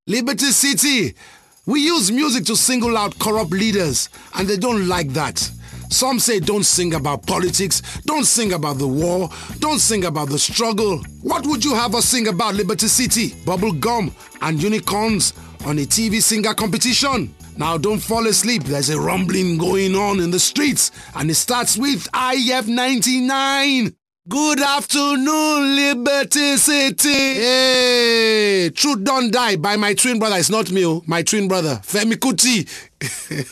Liberty City. We use music to single out corrupt leaders, and they don't like that. Some say don't sing about politics, don't sing about the war, don't sing about the struggle. What would you have us sing about, Liberty City? Bubble gum and unicorns on a TV singer competition? Now don't fall asleep, there's a rumbling going on in the streets, and it starts with IF99. Good afternoon, Liberty City. Hey, Truth Don't Die by my twin brother. It's not me, my twin brother, Femi Kuti.